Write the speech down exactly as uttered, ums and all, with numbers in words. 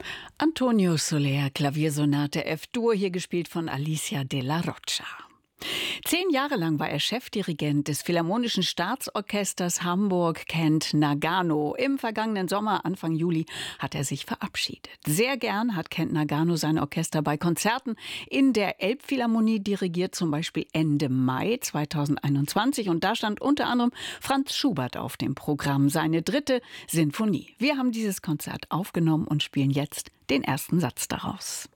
Antonio Soler, Klaviersonate F-Dur, hier gespielt von Alicia de la Rocha. Zehn Jahre lang war er Chefdirigent des Philharmonischen Staatsorchesters Hamburg Kent Nagano. Im vergangenen Sommer, Anfang Juli, hat er sich verabschiedet. Sehr gern hat Kent Nagano sein Orchester bei Konzerten in der Elbphilharmonie dirigiert, zum Beispiel Ende Mai zweitausendeinundzwanzig. Und da stand unter anderem Franz Schubert auf dem Programm, seine dritte Sinfonie. Wir haben dieses Konzert aufgenommen und spielen jetzt den ersten Satz daraus.